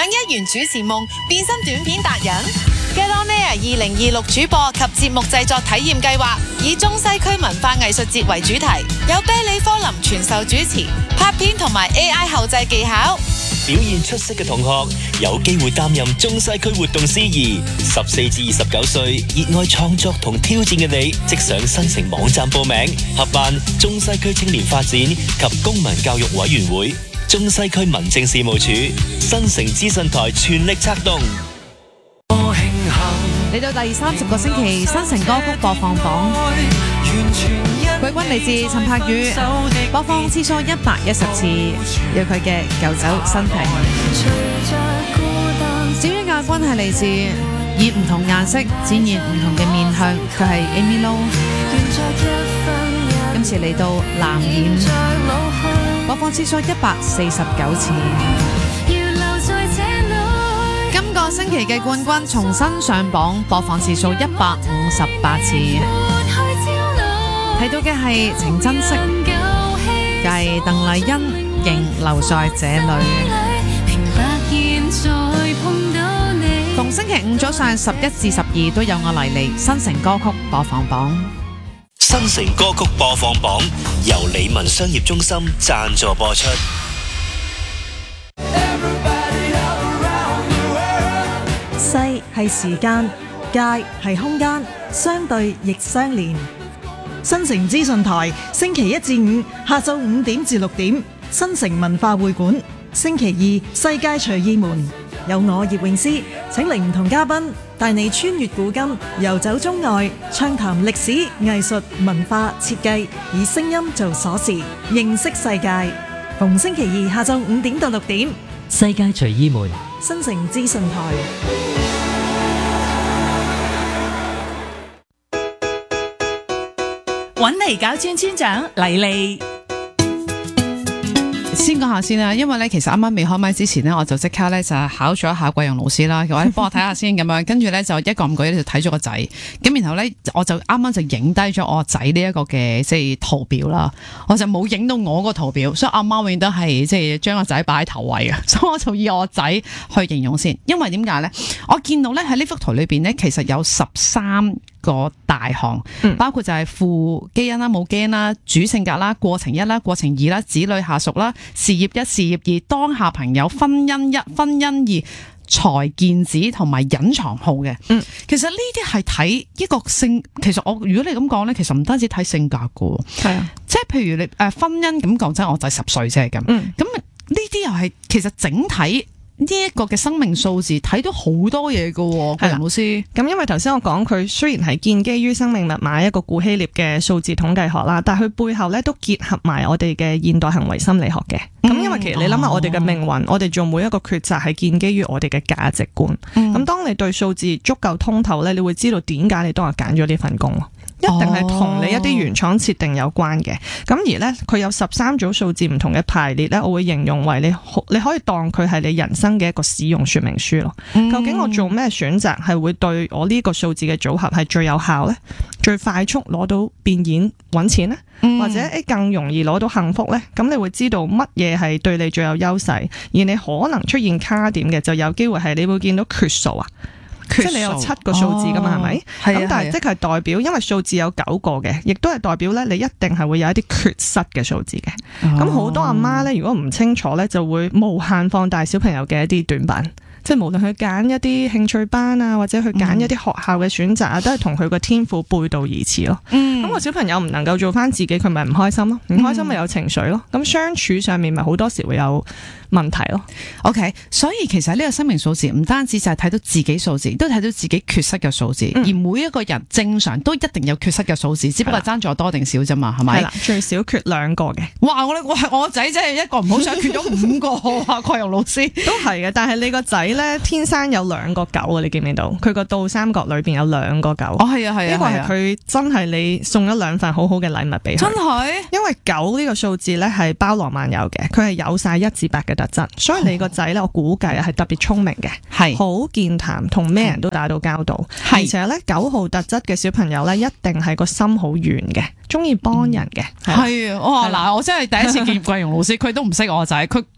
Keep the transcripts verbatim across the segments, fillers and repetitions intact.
一元主持夢，變身短片達人。Get On Air 二零二六主播及節目製作體驗計劃，以中西區文化藝術節為主題，有啤梨科林傳授主持、拍片同埋 A I 後製技巧。 表現出色嘅同學有機會擔任中西區活動司儀。十四至二十九歲，熱愛創作同挑戰嘅你，即上新城網站報名，合辦中西區青年發展及公民教育委員會、中西區民政事務處、新城資訊台全力策動。 嚟到第三十個星期，新城歌曲播放榜，季軍嚟自陳柏宇，播放次數一百一十次，有佢嘅舊酒新瓶。至於亞軍係嚟自以唔同顏色展現唔同嘅面向，佢係 Amy Lo， 今次嚟到藍染，播放次數一百四十九次。今個星期嘅冠軍重新上榜，播放次數一百五十八次。睇到嘅係情真色，繼鄧麗欣仍留在這裡。逢星期五早上十一至十二都有我黎黎新城歌曲播放榜。 新城歌曲播放榜由理文商業中心贊助播出。 西係時間，界係空間，相對亦相連。新城資訊台星期一至五下晝五點至六點，新城文化會館；星期二世界隨意門，有我葉詠詩請嚟唔同嘉賓，帶你穿越古今，遊走中外，暢談歷史、藝術、文化、設計，以聲音做鎖匙，認識世界。逢星期二下晝五點到六點， 世界隨意門， 新城資訊台。 揾嚟搞村村長黎莉， 先講下先啦，因為咧其實啱啱未開麥之前呢，我就即刻咧就考咗一下貴陽老師啦，或者幫我睇下先咁樣，跟住咧就一個唔覺就睇咗個仔，咁然後咧我就啱啱就影低咗我仔呢一個嘅即係圖表啦，我就冇影到我個圖表，所以阿媽永遠都係即係將個仔擺喺頭位嘅，所以我就以我仔去形容先，因為點解咧？我見到咧喺呢幅圖裏邊咧，其實有十三個大項，包括就係父基因啦、母基因啦、主性格啦、過程一啦、過程二啦、子女下屬啦、事業一、事業二、當下朋友、婚姻一、婚姻二、才見子同埋隱藏號嘅。嗯，其實呢啲係睇一個性，其實我如果你咁講咧，其實唔單止睇性格噶，係啊，即係譬如你誒、呃、婚姻咁講真，我仔十歲啫咁，咁呢啲又係其實整體。呢一個嘅生命數字睇到好多嘢噶，係啦，老師。 咁因為頭先我講佢雖然係建基於生命密碼一個古希臘嘅數字統計學啦，但係佢背後咧都結合埋我哋嘅現代行為心理學嘅。咁、嗯、因為其實你諗下我哋嘅命運，哦、我哋做每一個抉擇係建基於我哋嘅價值觀。咁、嗯、當你對數字足夠通透咧，你會知道點解你當日揀咗呢份工。一定係同你一啲原廠設定有關嘅，咁、哦、而呢，佢有十三組數字唔同嘅排列呢，我會形容為你你可以當佢係你人生嘅一個使用說明書咯。嗯、究竟我做咩選擇係會對我呢個數字嘅組合係最有效呢？最快速攞到變現揾錢呢？嗯、或者誒更容易攞到幸福呢？咁你會知道乜嘢係對你最有優勢，而你可能出現卡點嘅就有機會係你會見到缺數啊。即係你有七個數字噶嘛，係咪？咁但係即係代表，因為數字有九個嘅，亦都係代表咧，你一定係會有一啲缺失嘅數字嘅。咁好、哦、多阿媽咧，如果唔清楚咧，就會無限放大小朋友嘅一啲短板。即係無論佢揀一啲興趣班啊，或者去揀一啲學校嘅選擇啊，嗯、都係同佢個天賦背道而馳咯。咁個、嗯、小朋友唔能夠做翻自己，佢咪唔開心咯？唔開心咪有情緒咯。咁、嗯、相處上面咪好多時會有問題咯。OK， 所以其實呢個生命數字唔單止就係睇到自己數字，都睇到自己缺失嘅數字。嗯、而每一個人正常都一定有缺失嘅數字，只不過爭咗多定少啫嘛，係咪？係啦，最少缺兩個嘅。哇！我我係我仔真係一個唔好想缺咗五個啊！蓋容老師都係嘅，但係你個仔咧天生有兩個九啊！你見唔見到？佢個倒三角裏邊有兩個九。哦，係啊，係啊，呢個係佢真係你送咗兩份好好嘅禮物俾佢。真係，因為九呢個數字咧係包羅萬有嘅，佢係有晒一至八嘅特質，所以你個仔咧，我估計係特別聰明嘅，係好健談，同咩人都打到交道，而且咧九號特質嘅小朋友咧，一定係個心好圓嘅。中意幫人嘅，係啊！哇嗱，我真係第一次見貴容老師，佢都唔識我仔，佢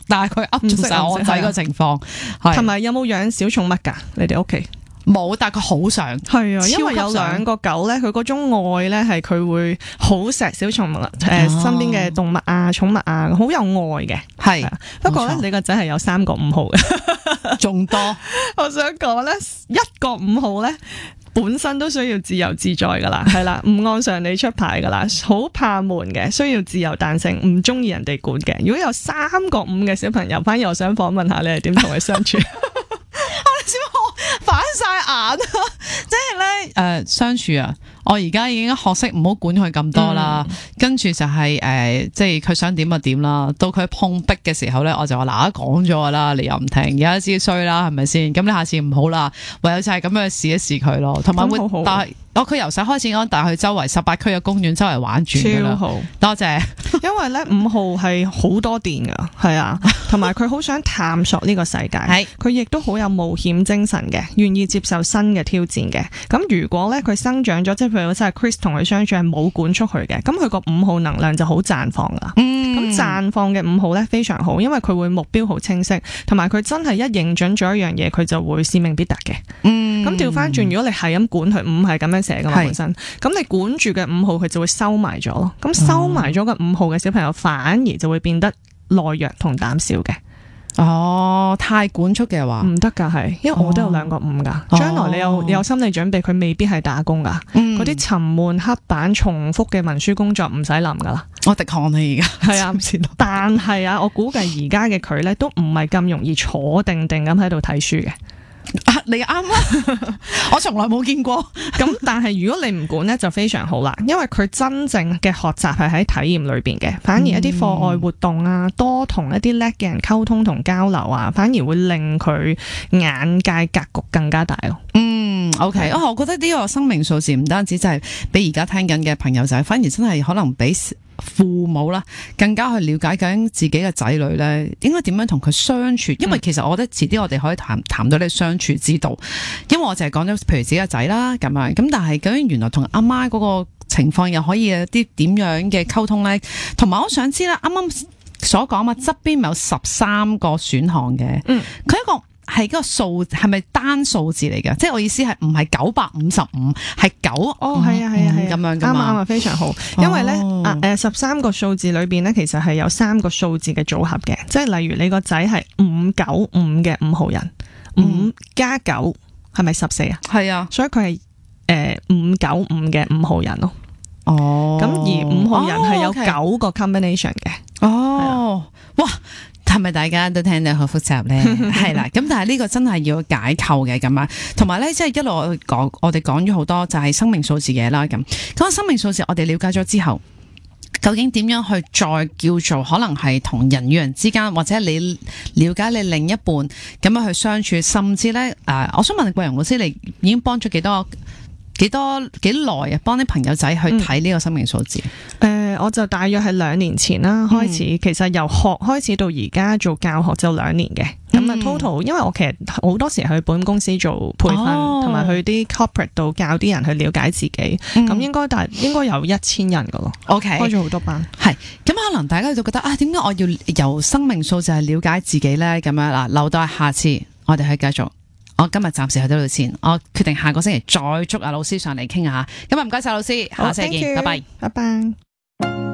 但係佢噏住晒我仔個情況， 同埋有冇養小寵物㗎？你哋屋企？ 冇，但係佢好想， 係啊，因為有兩個狗咧，佢嗰種愛咧係佢會好錫小寵物，誒、呃、身邊嘅動物啊、寵物啊，好有愛嘅。係、啊，不過咧你個仔係有三個五號嘅， 仲多。 我想講咧，一個五號咧。本身都需要自由自在噶啦，係啦，唔按常理出牌噶啦，好怕悶嘅，需要自由彈性，唔中意人哋管嘅。如果有三個五嘅小朋友，反而我想訪問下你係點同佢相處？ 我哋小學反晒眼，即係咧誒相處啊！我而家已經學識唔好管佢咁多啦，嗯、跟住就係、是、誒、呃，即係佢想點就點啦。到佢碰壁嘅時候咧，我就話嗱，講咗噶啦，你又唔聽，而家知衰啦，係咪先？咁你下次唔好啦，唯有就係咁樣試一試佢咯，同埋會但係。我佢由細開始，我帶佢周圍十八區嘅公園周圍玩轉㗎啦。超好，多謝。 因為咧五號係好多電噶，係啊，同埋佢好想探索呢個世界，係佢亦都好有冒險精神嘅，願意接受新嘅挑戰嘅。咁如果咧佢生長咗，即係譬如好似 Chris 同佢相處係冇管束佢嘅，咁佢個五號能量就好綻放噶。嗯，咁綻放嘅五號咧非常好，因為佢會目標好清晰，同埋佢真係一認準咗一樣嘢，佢就會使命必達嘅。嗯，咁調翻轉，如果你係咁管佢，五係咁樣寫噶嘛本身，咁你管住嘅五號佢就會收埋咗咯，咁收埋咗嘅五號嘅小朋友反而就會變得懦弱同膽小嘅。 哦，太管束嘅話唔得噶，係，因為我都有兩個五噶，將、哦、來你有你有心理準備，佢未必係打工噶，嗰、嗯、啲沉悶黑板重複嘅文書工作唔使諗噶啦。 我滴汗你而家係啊， 但係啊，我估計而家嘅佢咧都唔係咁容易坐定定咁喺度睇書嘅。 啊，你啱啦，我從來冇見過。 咁但係如果你唔管咧，就非常好啦，因為佢真正嘅學習係喺體驗裏邊嘅，反而一啲課外活動啊，多同一啲叻嘅人溝通同交流啊，反而會令佢眼界格局更加大咯。 嗯 ，OK，哦，我覺得呢個生命數字唔單止就係俾而家聽緊嘅朋友仔，反而真係可能俾父母啦，更加去了解緊自己嘅仔女咧，應該點樣同佢相處？因為其實我覺得遲啲我哋可以談談到呢相處之道。因為我就係講咗，譬如自己嘅仔啦咁樣，咁但係究竟原來同阿媽嗰個情況又可以有啲點樣嘅溝通咧？同埋我想知啦，啱啱所講嘛，側邊咪有十三個選項嘅，嗯，佢一個。係個數係咪單數字嚟㗎？即係我意思係唔係九百五十五，係九哦，係啊，係啊，係咁樣㗎嘛。 啱啊，啱啊，非常好。因為咧，啊誒，十三個數字裏邊咧，其實係有三個數字嘅組合嘅。即係例如你個仔係五九五嘅五號人，五加九係咪十四啊？ 係啊， 所以佢係誒五九五嘅五號人咯。 哦， 咁而五號人係有九個 combination 嘅。 哦，哇！係咪大家都聽到好複雜咧？係啦，咁但係呢個真係要解構嘅咁啊，同埋咧即係一路講，我哋講咗好多就係生命數字嘢啦。咁咁生命數字我哋了解咗之後，究竟點樣去再叫做可能係同人與人之間，或者你了解你另一半咁樣去相處，甚至咧誒、呃，我想問貴陽老師，你已經幫咗幾多幾多幾耐啊？幫啲朋友仔去睇呢個生命數字？誒、 嗯呃，我就大約係兩年前啦開始，嗯、其實由學開始到而家做教學就兩年嘅。咁啊 total，因為我其實好多時去保險公司做培訓，同埋、哦、去啲 corporate 度教啲人去了解自己。咁、嗯、應該但係應該有一千人噶咯。OK， 開咗好多班。 係咁可能大家就覺得啊，點解我要由生命數字係了解自己咧？咁樣嗱，留待下次我哋去繼續。我今日暫時去到呢度先，我決定下個星期再捉阿老師上嚟傾下。咁啊，唔該晒老師，下次見，拜拜， 拜拜。